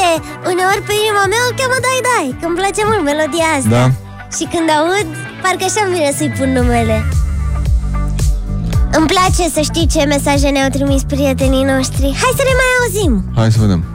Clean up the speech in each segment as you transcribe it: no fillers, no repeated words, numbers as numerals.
uneori pe inima mea o cheamă Dai-Dai, că îmi place mult melodia asta. Da. Și când aud, parcă așa-mi vine să-i pun numele. Îmi place să știi ce mesaje ne-au trimis prietenii noștri. Hai să ne mai auzim. Hai să vedem.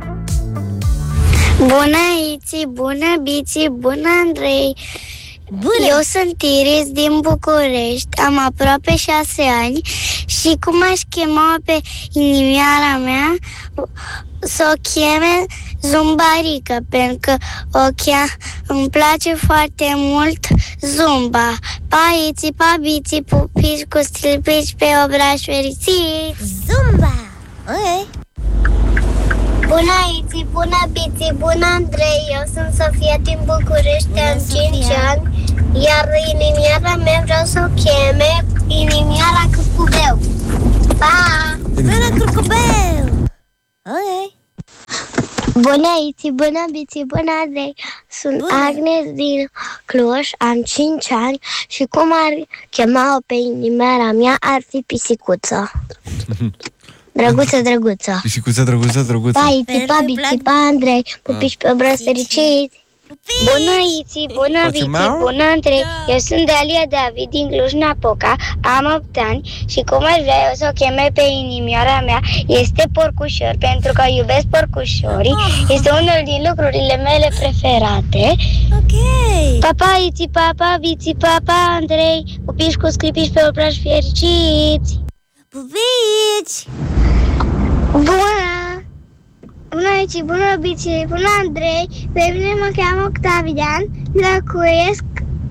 Bună, Iți, bună, Bici, bună, Andrei. Bună. Eu sunt Iris din București, am aproape 6 ani și cum aș chema pe inimioara mea, să o cheme Zumbarică, pentru că îmi place foarte mult Zumba. Pa, Iți, pa, Bici, pupici cu stilpici pe obraș fericiți. Zumba. Ok. Bună, Iți, bună, Bici, bună, Andrei. Eu sunt Sofia din București, am 5 ani, iar inimioara mea vreau să o cheme Inimioara Curcubeu. Pa! Bună, Curcubeu. Ok. Bună, Iți, bună, Bici, bună, Andrei. Sunt Agnes din Cluj, am 5 ani și cum ar chema-o pe inimioara mea ar fi Pisicuță. Drăguță, drăguță. Pisicuță, drăguță, drăguță. Pa, Iți, pa, Bici, pa, Andrei. Pupici pe obraz fericiți. Bună, Iți, bună, Bici, bună, Andrei. Eu sunt Dalia David din Cluj-Napoca, am 8 ani și cum aș vrea eu să o cheme pe inimioara mea este Porcușor, pentru că iubesc porcușorii. Este unul din lucrurile mele preferate. Ok. Papa, Iți, papa, Bici, papa, Andrei. Pupici cu scripici pe obraș fericiți. Pupici. Bună! Bună, Ici, bună, Bici, bună, Andrei. Pe mine mă cheamă Octavian, locuiesc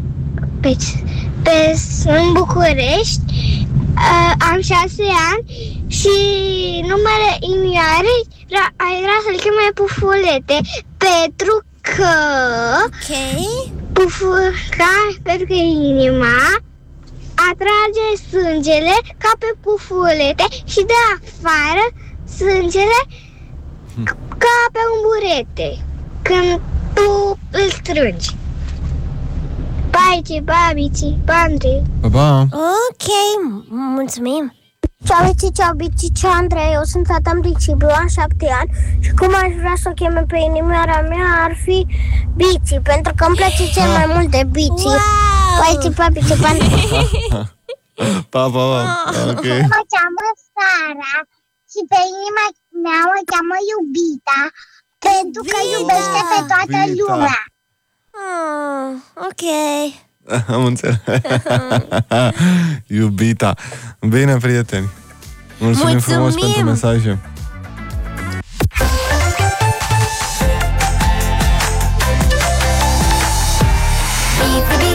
în București, am 6 ani și numele inimioarei aș vrea să-l cheme Pufulete, pentru că pentru că inima atrage sângele ca pe pufulete și dă afară sângele ca pe un burete când tu îl strângi. Bye, Bici, Andrei. Pa, pa. Ok, mulțumim. Ciao, Bici, ciao, Bici, ciao, Andrei. Eu sunt Adam Ricibiu, am 7 ani și cum aș vrea să o cheme pe inimioara mea ar fi Bici, pentru că îmi place cel mai mult de Bici. Bye, pa, Bici, pa, Andrei. Pa, pa, pa. Ok. Mă cheamă Sara și pe inima mea o cheamă Iubita, pentru că iubește pe toată lumea. Ok. Am înțeles. Iubita. Bine, prieteni. Mulțumim frumos pentru mesaje. Bici,